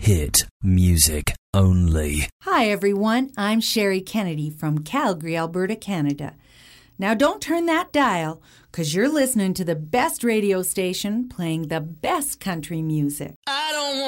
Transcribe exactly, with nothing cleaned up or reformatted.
Hit music only. Hi, everyone. I'm Sherry Kennedy from Calgary, Alberta, Canada. Now, don't turn that dial, because you're listening to the best radio station playing the best country music. I don't